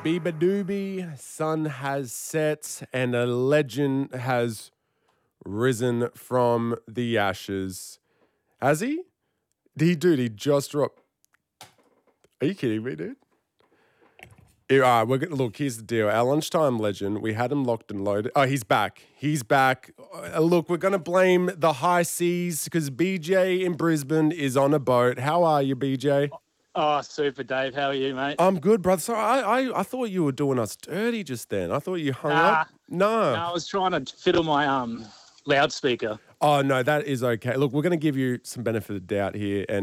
Biba doobie, sun has set, and a legend has risen from the ashes. Has he? Dude, he just dropped. Are you kidding me, dude? All right, look, here's the deal. Our lunchtime legend, we had him locked and loaded. Oh, he's back. He's back. Look, we're going to blame the high seas because BJ in Brisbane is on a boat. How are you, BJ? Oh, super, Dave. How are you, mate? I'm good, brother. Sorry, I thought you were doing us dirty just then. I thought you hung up. No. No, I was trying to fiddle my loudspeaker. Oh, no, that is okay. Look, we're going to give you some benefit of the doubt here. And